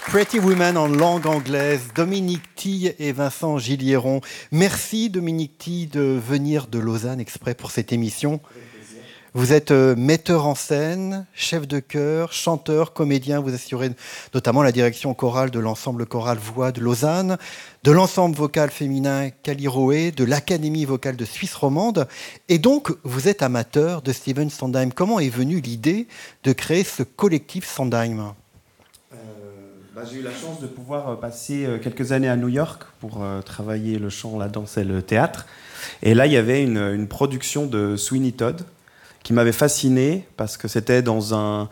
Pretty Women en langue anglaise, Dominique Tille et Vincent Gilliéron. Merci Dominique Tille de venir de Lausanne exprès pour cette émission. Vous êtes metteur en scène, chef de chœur, chanteur, comédien. Vous assurez notamment la direction chorale de l'ensemble choral Voix de Lausanne, de l'ensemble vocal féminin Caliroé, de l'Académie vocale de Suisse romande. Et donc, vous êtes amateur de Stephen Sondheim. Comment est venue l'idée de créer ce collectif Sondheim ? J'ai eu la chance de pouvoir passer quelques années à New York pour travailler le chant, la danse et le théâtre. Et là, il y avait une production de Sweeney Todd qui m'avait fasciné parce que c'était dans un...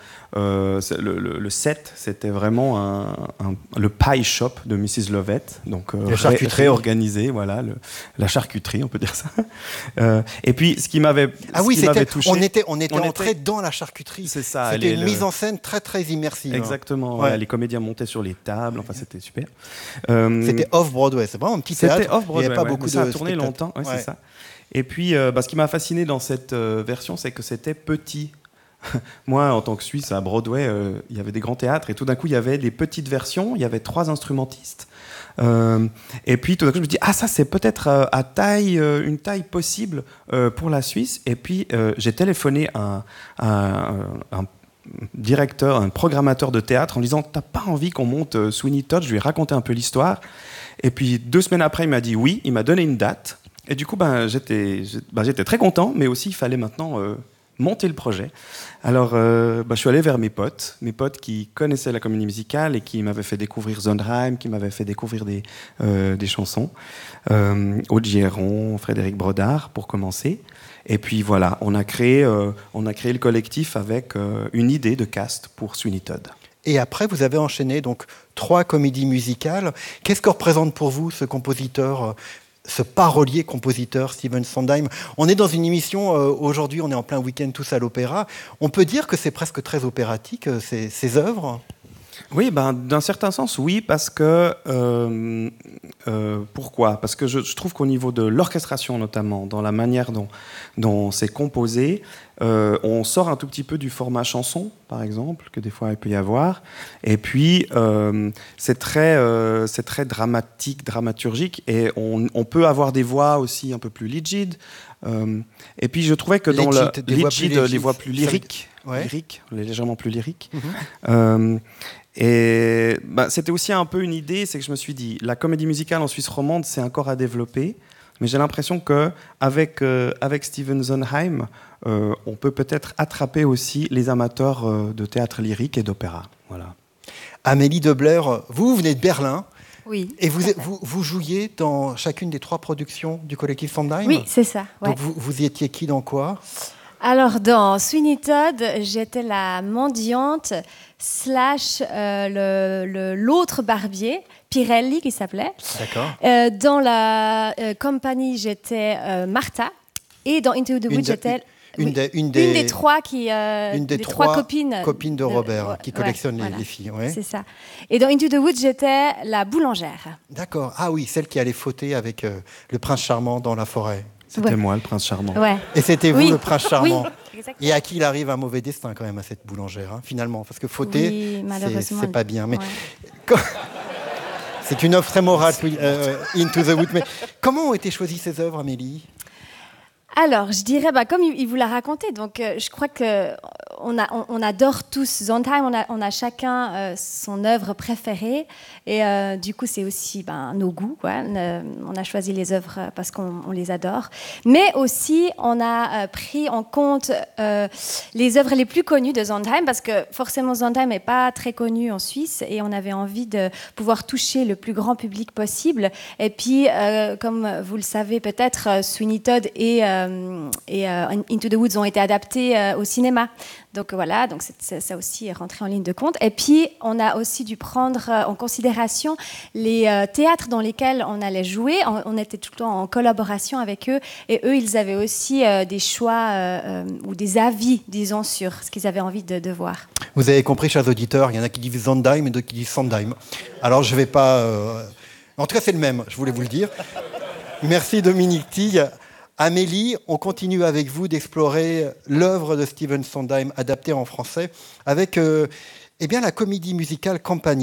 le set, c'était vraiment le pie shop de Mrs. Lovett, donc réorganisé, voilà, la charcuterie, on peut dire ça. Et puis, ce qui m'avait touché... On était entré dans la charcuterie. C'est ça. C'était une mise en scène très, très immersive. Exactement. Ouais. Ouais, les comédiens montaient sur les tables, enfin, c'était super. C'était off-Broadway, c'est vraiment un petit théâtre. C'était off-Broadway, il n'y avait pas beaucoup ça de a tourné spectacles. longtemps, ouais, c'est ça. Et puis, ce qui m'a fasciné dans cette version, c'est que c'était petit. Moi, en tant que Suisse, à Broadway, il y avait des grands théâtres, et tout d'un coup, il y avait des petites versions, il y avait 3 instrumentistes. Et puis, tout d'un coup, je me dis, ça, c'est peut-être une taille possible pour la Suisse. Et puis, j'ai téléphoné à un directeur, un programmateur de théâtre, en disant, t'as pas envie qu'on monte Sweeney Todd ? Je lui ai raconté un peu l'histoire. Et puis, 2 semaines après, il m'a dit oui, il m'a donné une date. Et du coup, j'étais très content, mais aussi il fallait maintenant monter le projet. Alors, je suis allé vers mes potes qui connaissaient la comédie musicale et qui m'avaient fait découvrir Sondheim, qui m'avaient fait découvrir des chansons. Aude Gieron, Frédéric Brodard, pour commencer. Et puis voilà, on a créé le collectif avec une idée de cast pour Sweeney Todd. Et après, vous avez enchaîné donc 3 comédies musicales. Qu'est-ce que représente pour vous ce compositeur, ce parolier-compositeur Stephen Sondheim ? On est dans une émission, aujourd'hui on est en plein week-end tous à l'opéra. On peut dire que c'est presque très opératique, ces œuvres ? Oui, d'un certain sens, oui, parce que... pourquoi ? Parce que je trouve qu'au niveau de l'orchestration, notamment, dans la manière dont c'est composé, on sort un tout petit peu du format chanson, par exemple, que des fois il peut y avoir. Et puis, c'est très dramatique, dramaturgique, et on peut avoir des voix aussi un peu plus ligides. Et puis, je trouvais que dans les voix plus lyriques, légèrement plus lyriques. Mm-hmm. Et c'était aussi un peu une idée, c'est que je me suis dit, la comédie musicale en Suisse romande, c'est encore à développer, mais j'ai l'impression qu'avec Stephen Sondheim, on peut peut-être attraper aussi les amateurs de théâtre lyrique et d'opéra. Voilà. Amélie Debler, vous venez de Berlin. Oui. Et vous jouiez dans chacune des 3 productions du collectif Sondheim ? Oui, c'est ça. Ouais. Donc vous y étiez qui dans quoi ? Alors, dans Sweeney Todd, j'étais la mendiante / l'autre barbier, Pirelli qui s'appelait. D'accord. Dans la compagnie, j'étais Martha. Et dans Into the Woods, j'étais... Une des 3 copines de Robert qui collectionnent les filles. Ouais. C'est ça. Et dans Into the Woods, j'étais la boulangère. D'accord. Ah oui, celle qui allait fauter avec le prince charmant dans la forêt. C'était moi, le prince charmant. Ouais. Et c'était vous, le prince charmant. Oui, et à qui il arrive un mauvais destin quand même à cette boulangère, finalement. Parce que fauter, c'est pas bien. Mais c'est une œuvre très morale, Into the Woods. Mais comment ont été choisies ces œuvres, Amélie ? Alors, je dirais, comme il vous l'a raconté, donc je crois qu'on adore tous Sondheim, on a chacun son œuvre préférée, et du coup, c'est aussi nos goûts, quoi. On a choisi les œuvres parce qu'on les adore, mais aussi, on a pris en compte les œuvres les plus connues de Sondheim, parce que forcément, Sondheim n'est pas très connu en Suisse, et on avait envie de pouvoir toucher le plus grand public possible, et puis, comme vous le savez peut-être, Sweeney Todd et Into the Woods ont été adaptés au cinéma. Donc voilà, donc ça aussi est rentré en ligne de compte. Et puis, on a aussi dû prendre en considération les théâtres dans lesquels on allait jouer. On était tout le temps en collaboration avec eux. Et eux, ils avaient aussi des choix ou des avis, disons, sur ce qu'ils avaient envie de voir. Vous avez compris, chers auditeurs, il y en a qui disent Sondheim et d'autres qui disent Sondheim. Alors, je ne vais pas... En tout cas, c'est le même, je voulais vous le dire. Merci Dominique Tille. Amélie, on continue avec vous d'explorer l'œuvre de Stephen Sondheim adaptée en français avec la comédie musicale Campagnie.